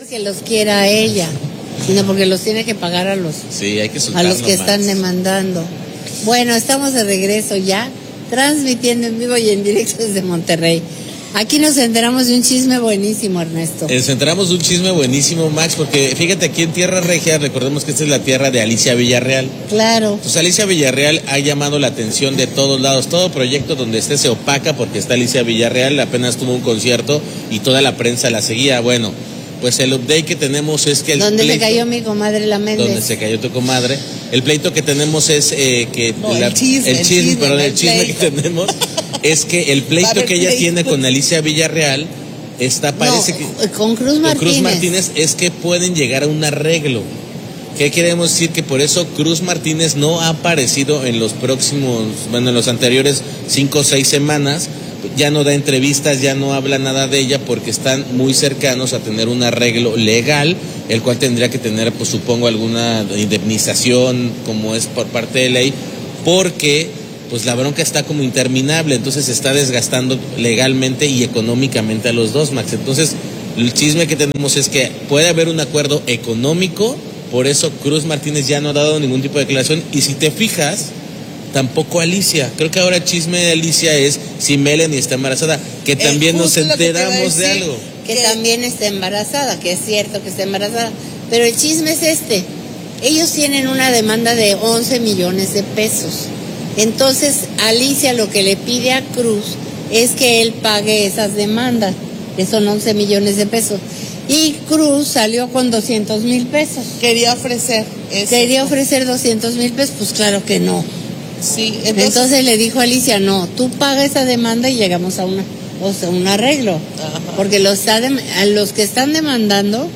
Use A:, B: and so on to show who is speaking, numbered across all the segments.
A: porque los quiera ella, sino porque los tiene que pagar a los,
B: sí, hay que
A: a los que están demandando. Bueno, estamos de regreso ya, transmitiendo en vivo y en directo desde Monterrey. Aquí nos enteramos de un chisme buenísimo, Ernesto.
B: Nos enteramos de un chisme buenísimo, Max, porque fíjate, aquí en Tierra Regia, recordemos que esta es la tierra de Alicia Villarreal.
A: Claro.
B: Entonces Alicia Villarreal ha llamado la atención de todos lados. Todo proyecto donde esté se opaca porque está Alicia Villarreal, apenas tuvo un concierto y toda la prensa la seguía. Bueno, pues el update que tenemos es que el
A: ¿Dónde
B: pleito,
A: se cayó mi comadre la Méndez?
B: donde se cayó tu comadre. El pleito que tenemos es que...
C: No, el chisme
B: que tenemos es que el pleito que ella tiene con Alicia Villarreal parece que...
A: Con Cruz Martínez.
B: Con Cruz Martínez es que pueden llegar a un arreglo. ¿Qué queremos decir? Que por eso Cruz Martínez no ha aparecido en los en los anteriores 5 o 6 semanas. Ya no da entrevistas, ya no habla nada de ella porque están muy cercanos a tener un arreglo legal, el cual tendría que tener, pues supongo, alguna indemnización como es por parte de ley, porque pues la bronca está como interminable, entonces se está desgastando legalmente y económicamente a los dos, Max. Entonces el chisme que tenemos es que puede haber un acuerdo económico, por eso Cruz Martínez ya no ha dado ningún tipo de declaración, y si te fijas, tampoco Alicia. Creo que ahora el chisme de Alicia es si Melanie está embarazada, que también nos enteramos de algo.
A: Que también está embarazada, que es cierto que está embarazada. Pero el chisme es este. Ellos tienen una demanda de 11 millones de pesos. Entonces, Alicia lo que le pide a Cruz es que él pague esas demandas, que son 11 millones de pesos. Y Cruz salió con 200,000 pesos.
C: Quería ofrecer eso.
A: Quería ofrecer 200,000 pesos, pues claro que no.
C: Sí,
A: entonces le dijo a Alicia, no, tú paga esa demanda y llegamos a un arreglo.
C: Ajá.
A: Porque los que están demandando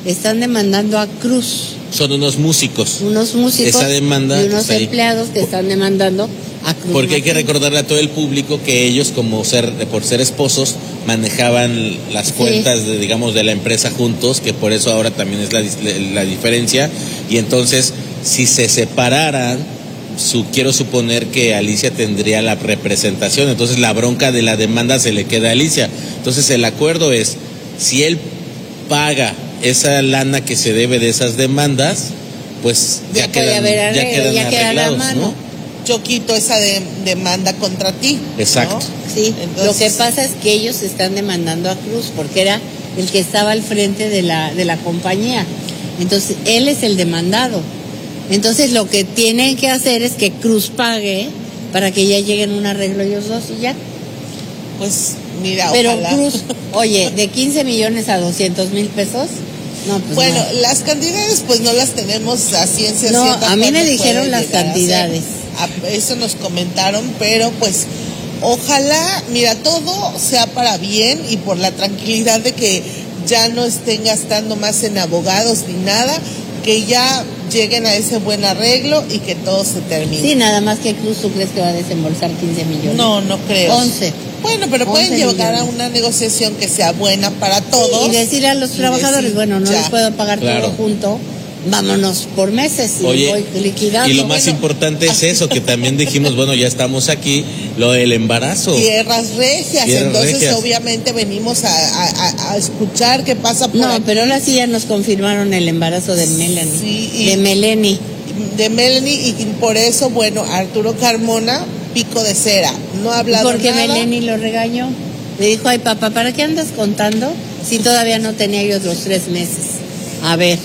A: a Cruz.
B: Son unos músicos.
A: Unos músicos
B: esa demanda,
A: y unos empleados que están demandando a Cruz.
B: Porque hay que recordarle a todo el público que ellos, por ser esposos, manejaban las cuentas de la empresa juntos, que por eso ahora también es la diferencia. Y entonces, si se separaran, quiero suponer que Alicia tendría la representación, entonces la bronca de la demanda se le queda a Alicia. Entonces el acuerdo es, si él paga esa lana que se debe de esas demandas, pues ya quedan arreglados, ¿no?
C: Yo quito esa demanda contra ti.
B: Exacto.
A: ¿No? Sí, entonces, lo que pasa es que ellos están demandando a Cruz porque era el que estaba al frente de la compañía. Entonces él es el demandado. Entonces lo que tienen que hacer es que Cruz pague para que ya lleguen a un arreglo ellos dos y ya.
C: Pues mira,
A: pero
C: ojalá.
A: Cruz, oye, de 15 millones a 200,000 pesos, no, pues
C: bueno,
A: no.
C: Las cantidades pues no las tenemos a ciencia cierta.
A: No, a mí me dijeron las cantidades.
C: Eso nos comentaron, pero pues ojalá, mira, todo sea para bien y por la tranquilidad de que ya no estén gastando más en abogados ni nada, que ya lleguen a ese buen arreglo y que todo se termine.
A: Sí, nada más que Cruz, ¿tú crees que va a desembolsar 15 millones?
C: No creo.
A: 11.
C: Bueno, pero pueden llegar a una negociación que sea buena para todos.
A: Y decirle a los trabajadores, no les puedo pagar todo junto, vámonos por meses y voy liquidando.
B: Y lo más importante es eso, que también dijimos, ya estamos aquí, lo del embarazo.
C: Tierras regias, obviamente venimos a escuchar qué pasa por aquí.
A: Pero ahora sí ya nos confirmaron el embarazo de Melanie.
C: Sí,
A: de Melanie.
C: De Melanie, y por eso, Arturo Carmona, pico de cera, no ha hablado nada.
A: Porque Melanie lo regañó. Le dijo, ay papá, ¿para qué andas contando si todavía no tenía yo otros 3 meses? A ver.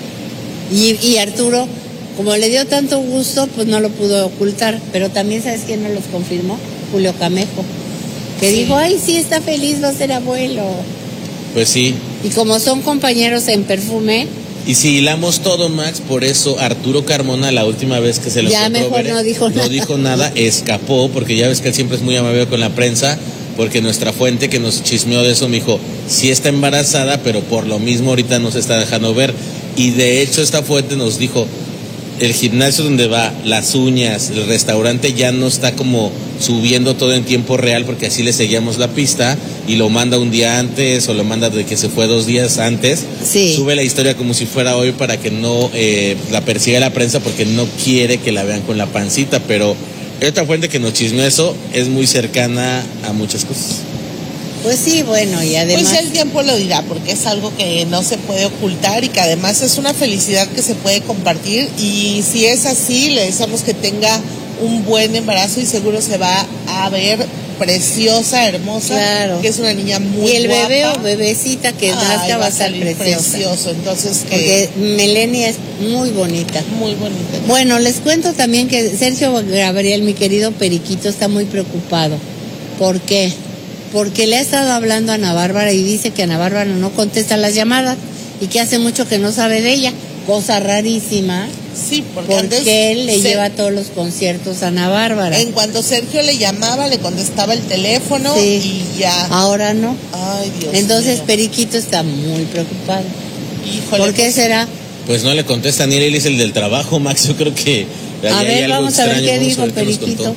A: Y Arturo, como le dio tanto gusto, pues no lo pudo ocultar. Pero también, ¿sabes quién nos los confirmó? Julio Camejo. Que dijo, ay, sí, está feliz, va a ser abuelo.
B: Pues sí.
A: Y como son compañeros en perfume.
B: Y si hilamos todo, Max, por eso Arturo Carmona, la última vez que se lo
A: ya mejor no dijo nada.
B: No dijo nada, escapó, porque ya ves que él siempre es muy amable con la prensa, porque nuestra fuente que nos chismeó de eso me dijo, sí está embarazada, pero por lo mismo ahorita no se está dejando ver. Y de hecho esta fuente nos dijo, el gimnasio donde va, las uñas, el restaurante ya no está como subiendo todo en tiempo real, porque así le seguíamos la pista y lo manda un día antes o lo manda de que se fue 2 días antes.
A: Sí.
B: Sube la historia como si fuera hoy para que no la persiga la prensa, porque no quiere que la vean con la pancita. Pero esta fuente que nos chismeó eso es muy cercana a muchas cosas.
A: Pues sí, bueno, y además...
C: Pues el tiempo lo dirá, porque es algo que no se puede ocultar y que además es una felicidad que se puede compartir, y si es así, le deseamos que tenga un buen embarazo y seguro se va a ver preciosa, hermosa,
A: claro,
C: que es una niña muy
A: y el
C: guapa.
A: bebé o bebecita que nazca va a estar
C: precioso, entonces
A: porque Melenia es muy bonita.
C: Muy bonita.
A: Bueno, les cuento también que Sergio Gabriel, mi querido Periquito, está muy preocupado. ¿Por qué? Porque le ha estado hablando a Ana Bárbara y dice que Ana Bárbara no contesta las llamadas y que hace mucho que no sabe de ella, cosa rarísima.
C: Sí,
A: porque él le lleva todos los conciertos a Ana Bárbara.
C: En cuanto Sergio le llamaba, le contestaba el teléfono, sí, y ya.
A: Ahora no.
C: Ay, Dios
A: Entonces
C: mío.
A: Periquito está muy preocupado.
C: Híjole,
A: ¿por qué será?
B: Pues no le contesta ni él, es el del trabajo, Max. Yo creo que
A: a ver, vamos a ver qué dijo Periquito.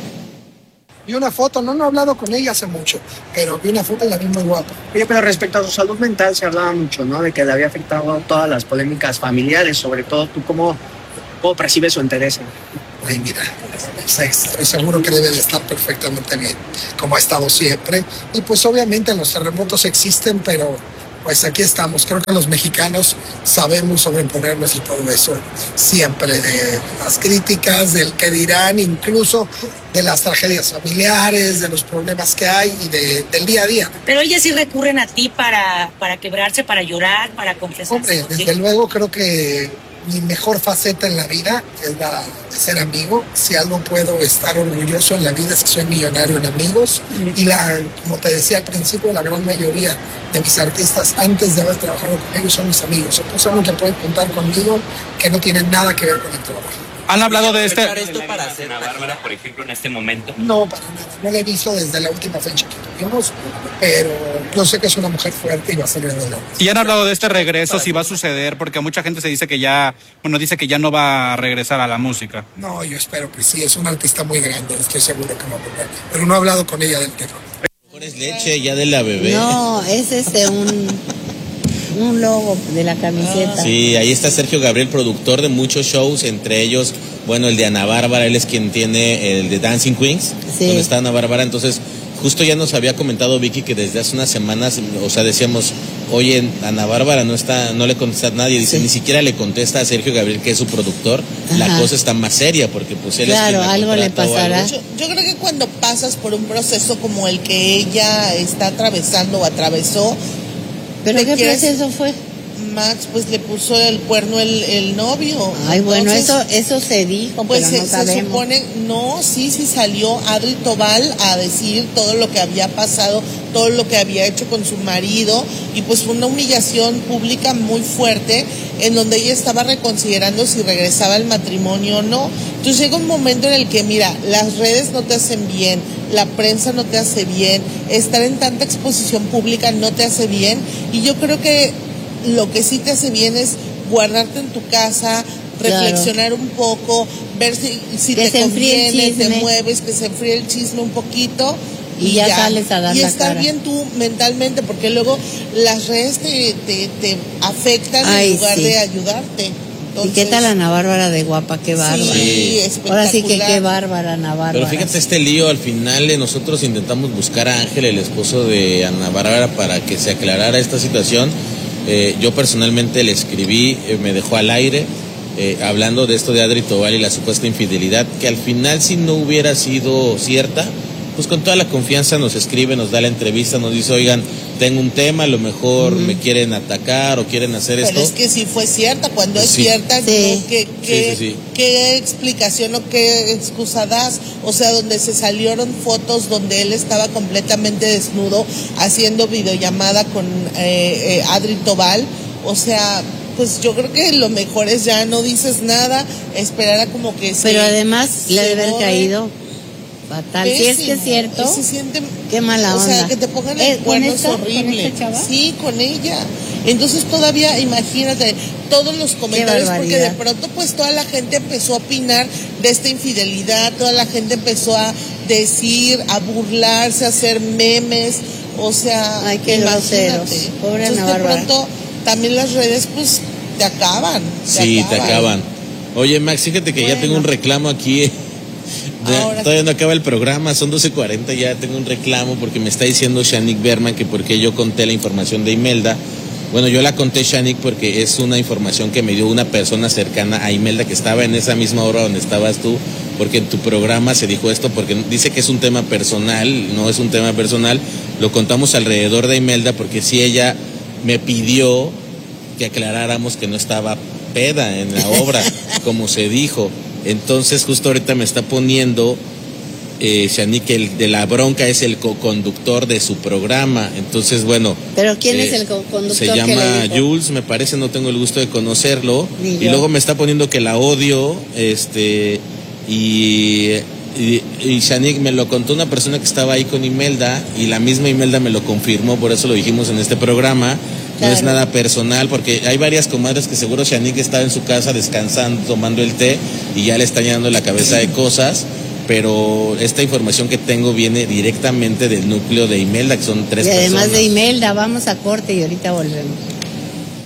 D: Vi una foto, no he hablado con ella hace mucho, pero vi una foto y la vi muy guapa.
E: Oye, pero respecto a su salud mental se hablaba mucho, ¿no? De que le había afectado todas las polémicas familiares, sobre todo tú, ¿cómo percibes su interés?
D: Ay, mira, estoy seguro que debe de estar perfectamente bien, como ha estado siempre. Y pues obviamente los terremotos existen, pero pues aquí estamos. Creo que los mexicanos sabemos sobreponernos y todo eso siempre, de las críticas, del que dirán, incluso de las tragedias familiares, de los problemas que hay y del día a día.
F: Pero ellas sí recurren a ti para quebrarse, para llorar, para confesarse.
D: Hombre, desde luego creo que mi mejor faceta en la vida es la de ser amigo. Si algo puedo estar orgulloso en la vida es que soy millonario en amigos. Y como te decía al principio, la gran mayoría de mis artistas, antes de haber trabajado con ellos, son mis amigos. Entonces son los que pueden contar conmigo, que no tienen nada que ver con el trabajo.
G: ¿Han hablado de esto
H: para hacer a Bárbara, por ejemplo, en este momento?
D: No, para nada. No la he visto desde la última fecha que tuvimos, pero yo sé que es una mujer fuerte y va a salir adelante.
G: ¿Y han hablado de este regreso, si va a suceder? Porque mucha gente se dice que ya, dice que ya no va a regresar a la música.
D: No, yo espero que sí. Es una artista muy grande, estoy seguro que va a volver. Pero no he hablado con ella del tema.
B: ¿Es leche ya de la bebé?
A: No, es un logo de la camiseta.
B: Sí, ahí está Sergio Gabriel, productor de muchos shows, entre ellos, bueno, el de Ana Bárbara, él es quien tiene el de Dancing Queens, sí, donde está Ana Bárbara. Entonces, justo ya nos había comentado Vicky que desde hace unas semanas, o sea, decíamos, oye, Ana Bárbara no le contesta a nadie, dice, sí, ni siquiera le contesta a Sergio Gabriel, que es su productor. Ajá. La cosa está más seria, porque pues él
A: claro,
B: es quien
A: algo le pasará.
C: Yo creo que cuando pasas por un proceso como el que ella está atravesando o atravesó.
A: ¿Pero qué proceso fue?
C: Max, pues le puso el cuerno el novio.
A: Ay, bueno, eso se dijo,
C: pues
A: pero no sabemos.
C: Se supone, sí salió Adri Tobal a decir todo lo que había pasado, todo lo que había hecho con su marido, y pues fue una humillación pública muy fuerte, en donde ella estaba reconsiderando si regresaba al matrimonio o no. Entonces llega un momento en el que, mira, las redes no te hacen bien, la prensa no te hace bien, estar en tanta exposición pública no te hace bien, y yo creo que lo que sí te hace bien es guardarte en tu casa, reflexionar un poco, ver si te conviene, te mueves, que se enfríe el chisme un poquito
A: y ya sales a dar
C: y
A: la
C: estar
A: cara.
C: Bien tú mentalmente, porque luego las redes te afectan. Ay, en lugar de ayudarte. Entonces,
A: ¿y qué tal Ana Bárbara de guapa? Qué bárbara.
C: Sí, espectacular.
A: Ahora sí que qué bárbara Ana Bárbara.
B: Pero fíjate este lío, al final nosotros intentamos buscar a Ángel, el esposo de Ana Bárbara, para que se aclarara esta situación. Yo personalmente le escribí, me dejó al aire, hablando de esto de Adri Tobal y la supuesta infidelidad, que al final, si no hubiera sido cierta, pues con toda la confianza nos escribe, nos da la entrevista, nos dice, oigan, tengo un tema, a lo mejor me quieren atacar o quieren hacer esto.
C: Pero es que si fue cierta, cuando es
B: sí,
C: cierta,
A: sí,
C: ¿no? ¿Qué explicación o qué excusa das? O sea, donde se salieron fotos donde él estaba completamente desnudo haciendo videollamada con Adri Tobal. O sea, pues yo creo que lo mejor es ya no dices nada, esperar a como que
A: pero además le debe haber caído fatal. Si es que es cierto,
C: se siente,
A: qué mala onda.
C: O sea, que te pongan el cuerno es horrible. Sí, con ella. Entonces todavía, imagínate, todos los comentarios, porque de pronto pues toda la gente empezó a opinar de esta infidelidad, toda la gente empezó a decir, a burlarse, a hacer memes, o sea,
A: ay, qué groseros. Pobre Ana Bárbara.
C: De pronto también las redes pues te acaban.
B: Te acaban. Oye, Max, fíjate que ya tengo un reclamo aquí
C: Ahora
B: Todavía no acaba el programa, son 12:40, ya tengo un reclamo porque me está diciendo Shanique Berman que porque yo conté la información de Imelda. Bueno, yo la conté, Shanique, porque es una información que me dio una persona cercana a Imelda que estaba en esa misma hora donde estabas tú, porque en tu programa se dijo esto, porque dice que es un tema personal, no es un tema personal, lo contamos alrededor de Imelda porque sí ella me pidió que aclaráramos que no estaba peda en la obra, como se dijo. Entonces justo ahorita me está poniendo Shanique, que el de la bronca es el co-conductor de su programa. Entonces, bueno.
A: ¿Pero quién es el co-conductor?
B: Se llama Jules, me parece, no tengo el gusto de conocerlo.
A: Ni yo.
B: Y luego me está poniendo que la odio, y Shanique me lo contó una persona que estaba ahí con Imelda, y la misma Imelda me lo confirmó, por eso lo dijimos en este programa.
A: Claro.
B: No es nada personal, porque hay varias comadres que seguro Shanique estaba en su casa descansando, tomando el té, y ya le está llenando la cabeza de cosas. Pero esta información que tengo viene directamente del núcleo de Imelda, que son 3
A: Y además
B: personas.
A: de Imelda, vamos a corte y ahorita volvemos.